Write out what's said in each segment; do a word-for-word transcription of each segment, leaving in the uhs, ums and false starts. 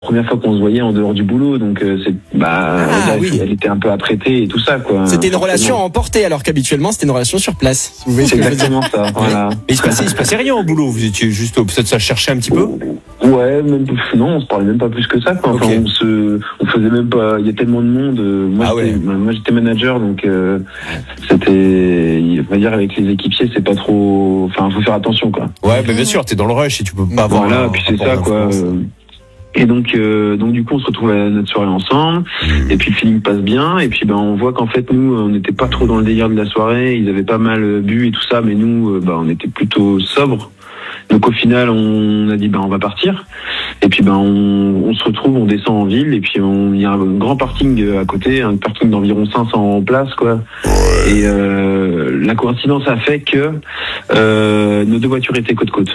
première fois qu'on se voyait en dehors du boulot, donc euh, c'est bah Ah, là, oui. elle était un peu apprêtée et tout ça quoi. C'était une Forcément. relation emportée, alors qu'habituellement c'était une relation sur place. Si vous voyez ce C'est que je veux dire. exactement ça. Voilà. Mais il se passait, il se passait rien au boulot. Vous étiez juste au- peut-être ça cherchait un petit peu. Ouais, même non, on se parlait même pas plus que ça. Quoi. Enfin, Ok. on se, on faisait même pas. Il y a tellement de monde. euh, Moi, Ah j'étais, ouais. moi, j'étais manager, donc euh, c'était, on va dire avec les équipiers, c'est pas trop. Enfin, faut faire attention quoi. Ouais, mais bien sûr, t'es dans le rush et tu peux pas avoir. Voilà, un puis c'est rapport ça quoi. d'influence. euh, Et donc, euh, donc du coup, on se retrouve à notre soirée ensemble. Et puis le feeling passe bien. Et puis ben, on voit qu'en fait, nous, on n'était pas trop dans le délire de la soirée. Ils avaient pas mal euh, bu et tout ça, mais nous, euh, ben, on était plutôt sobres. Donc au final, on a dit ben on va partir. Et puis ben on, on se retrouve, on descend en ville et puis on, il y a un grand parking à côté, un parking d'environ cinq cents places quoi. Et euh, la coïncidence a fait que euh, nos deux voitures étaient côte côte.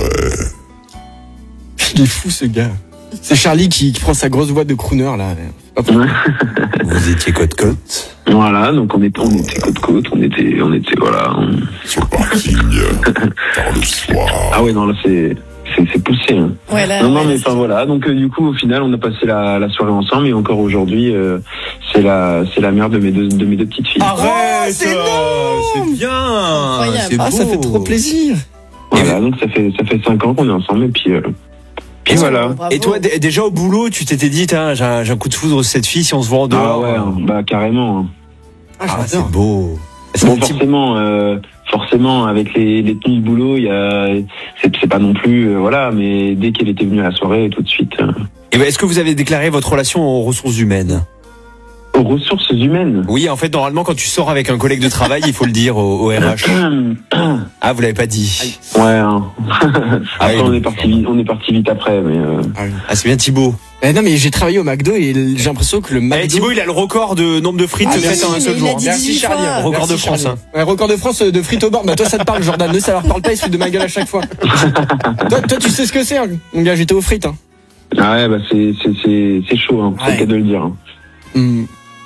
Il est fou ce gars. C'est Charlie qui, qui prend sa grosse boîte de crooner là. Hop. Vous étiez côte-côte. Voilà, donc on était, on était côte côte, on était, on était voilà. on- Sur le parking, tard le soir. Ah ouais non là c'est, c'est, c'est poussé. Hein. Ouais, là, Non, non, ouais, mais là, enfin voilà. Donc euh, du coup, au final, on a passé la, la soirée ensemble et encore aujourd'hui, euh, c'est la, c'est la mère de mes deux, de mes deux petites filles. Arrête, Oh, c'est euh, c'est bien. Incroyable. C'est Ah, ça beau. fait trop plaisir. Voilà, donc ça fait, ça fait cinq ans qu'on est ensemble et puis, euh, puis Oh, voilà. bravo. Et toi, d- déjà au boulot, tu t'étais dit, tiens, j'ai un, j'ai un coup de foudre sur cette fille, si on se voit en Ah dehors. ouais, hein, bah carrément. hein. Ah, Ah, c'est j'adore. beau. C'est Bon, un petit- forcément, euh, forcément, avec les, les tenues de boulot, il y a, c'est, c'est pas non plus, euh, voilà, mais dès qu'elle était venue à la soirée, tout de suite. euh, Et ben, est-ce que vous avez déclaré votre relation aux ressources humaines? aux ressources humaines. Oui, en fait, normalement, quand tu sors avec un collègue de travail, il faut le dire au, au R H. Ah, vous l'avez pas dit. Ouais. Hein. Après, oui, on donc, est parti, vite- on est parti vite après, mais. Euh... Ah, oui. Ah, c'est bien Thibaut. Eh non mais j'ai travaillé au McDo et j'ai l'impression que le Eh, McDo. Thibaut, il a le record de nombre de frites Ah, faites merci, en un mais seul il jour. a dit Merci dix-huit Charlie. fois. Record de Merci, France, Charlie. hein. Ouais, record de France euh, de frites au bord. Bah toi ça te parle Jordan, nous ça leur parle pas, ils se foutent de ma gueule à chaque fois. toi, toi tu sais ce que c'est hein. Mon gars, j'étais aux frites hein. Ah ouais, bah c'est, c'est, c'est, c'est chaud, hein. C'est Ouais. le cas de le dire. Hein. Hmm.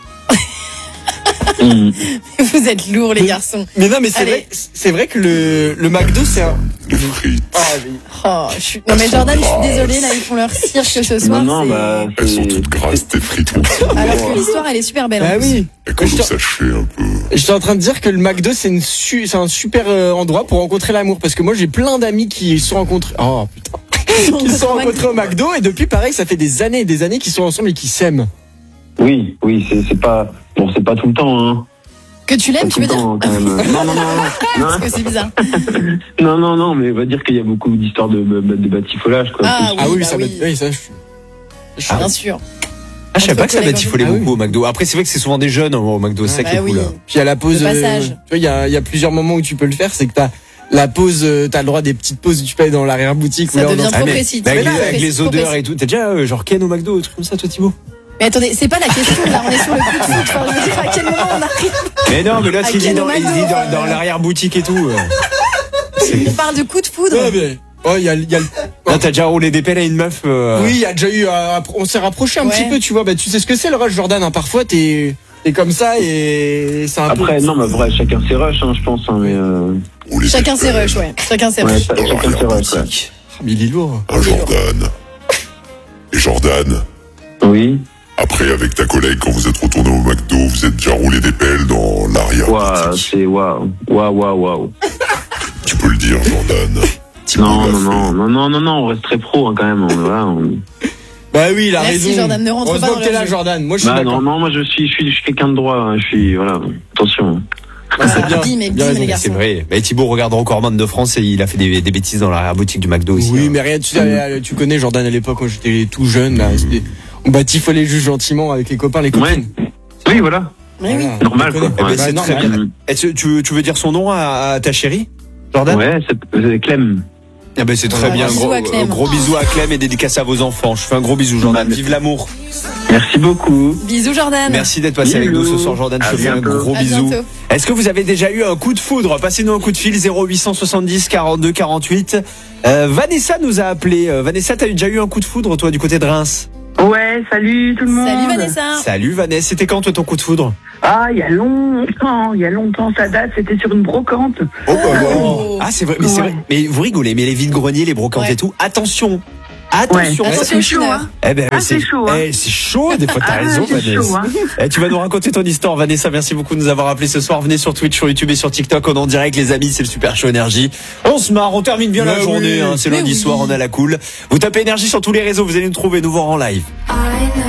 Mm. Vous êtes lourds, les garçons. Mais non mais c'est Allez. vrai, c'est vrai que le, le McDo c'est un. Les frites. Ah, mais- Oh, je suis... Non, mais Jordan, je suis désolée, là, ils font leur cirque ce soir. Non, non, c'est- bah. Elles sont c'est- toutes grasses, tes frites, mon petit. Alors que l'histoire, elle est super belle. en Bah plus. oui. Elles commencent Je à sécher un peu. J'étais en train de dire que le McDo c'est une su- c'est un super euh, endroit pour rencontrer l'amour parce que moi j'ai plein d'amis qui se sont rencontrés. Oh putain. Qui se sont rencontrés au McDo et depuis pareil ça fait des années et des années qu'ils sont ensemble et qu'ils s'aiment. Oui, oui, c'est, c'est pas. Bon, c'est pas tout le temps, hein. Que tu Pas l'aimes, tout tu le veux dire temps, quand même. Non, non, non, non. Parce que c'est bizarre. Non, non, non, mais on va dire qu'il y a beaucoup d'histoires de, de, de batifolage, quoi. Ah, Ah oui, bah ça oui. doit- oui, ça je suis. je suis- Bien sûr. Ah, je savais pas que ça Entre batifolait collègues, beaucoup au McDo. Après, c'est vrai que c'est souvent des jeunes au McDo, c'est ça qui Bah est oui. cool. Puis à la pause, Le euh, passage. tu vois, il y a, il y a plusieurs moments où tu peux le faire, c'est que t'as la pause, euh, t'as le droit des petites pauses où tu peux aller dans l'arrière-boutique. Ça ou là, devient dans- trop mais, précis. mais avec, Mais les, là, avec c'est les trop odeurs précis. et tout. T'as déjà euh, genre Ken au McDo, un truc comme ça, toi, Thibaut? Mais attendez, c'est pas la question, là, on est sur le coup de foot. Enfin, je veux dire, à quel moment on arrive Mais non, mais là, À il dit Ken au dans, il McDo, dit dans, euh. dans l'arrière-boutique et tout. euh. On parle de coup de foudre. Ouais, mais- oh, il y a, il y a le- Là, t'as déjà roulé des pelles à une meuf. euh, Oui, il y a déjà eu, euh, on s'est rapproché un Ouais. petit peu, tu vois. Bah, tu sais ce que c'est le rush, Jordan. Hein. Parfois, t'es, t'es comme ça et c'est un Après, peu. non, mais vrai, chacun ses rushs, hein, je pense, hein, mais. Euh... Ou les Chacun ses épelles. rushs, ouais. Chacun ses Ouais, rushs. cha- chacun ses rushs, ouais. Ah, mais il est lourd. Ah, Jordan. Et Jordan, Oui. après, avec ta collègue, quand vous êtes retourné au McDo, vous êtes déjà roulé des pelles dans l'arrière. Waouh, c'est waouh. Waouh, waouh, waouh. Tu peux le dire, Jordan. Thibaut Non, l'a non, fait. non, non, non, non, non, on reste très pro, hein, quand même. On, voilà, on... Bah oui, il a Merci, raison. Jordan, ne rentre pas Heureusement dans que t'es le là, jeu. Jordan. Moi, je suis Bah, d'accord. non, non, moi, je suis, je suis, je suis quelqu'un de droit, hein, je suis, voilà, attention. Ah, c'est bien. Bim et Bien bim, raison. les gars. C'est vrai. Mais Thibaut regarde Recordman de France et il a fait des, des bêtises dans l'arrière-boutique du McDo aussi. Oui, hein. mais rien, tu, sais, tu connais Jordan à l'époque quand j'étais tout jeune, là. c'était- On batifolait juste gentiment avec les copains, les Ouais. copines. Oui, voilà. Mais oui. Voilà, Normal, on connaît. quoi. Eh ben, Ouais. c'est Ouais, très normal. bien. Est-ce que tu, veux- tu veux dire son nom à, à ta chérie, Jordan? Ouais, c'est, c'est Clem. Ah ben c'est très Ouais, bien. bisous Gros, à Clem. gros bisous à Clem et dédicace à vos enfants. Je fais un gros bisou, Jordan. Vive l'amour. Merci beaucoup. Bisous, Jordan. Merci d'être passé avec nous Bisous. ce soir, Jordan. Je À te fais un bientôt. gros À bisou. bientôt. Est-ce que vous avez déjà eu un coup de foudre? Passez-nous un coup de fil zéro huit cent soixante-dix quarante-deux quarante-huit. Euh, Vanessa nous a appelé. Euh, Vanessa, t'as déjà eu un coup de foudre, toi, du côté de Reims? Ouais, salut tout le monde. Salut, Vanessa. Salut Vanessa, c'était quand toi ton coup de foudre? Ah, il y a longtemps, il y a longtemps, ça date, c'était sur une brocante. Oh, bah, Oh. Ah c'est vrai, mais c'est Ouais. vrai. Mais vous rigolez, mais les vides greniers, les brocantes Ouais. et tout, attention. Attention, Ouais. ça- Attention, c'est chaud, Fineur. hein. Eh ben, Ah, c'est chaud, hein. eh, c'est chaud, des fois, t'as Ah, raison, c'est Vanessa. chaud, hein. Eh, tu vas nous raconter ton histoire, Vanessa. Merci beaucoup de nous avoir appelé ce soir. Venez sur Twitch, sur YouTube et sur TikTok. On est en direct, les amis. C'est le Super Show Énergie. On se marre, on termine bien Mais la oui. journée, hein. C'est Mais lundi oui. soir, on a la cool. Vous tapez Énergie sur tous les réseaux, vous allez nous trouver, nous voir en live. I know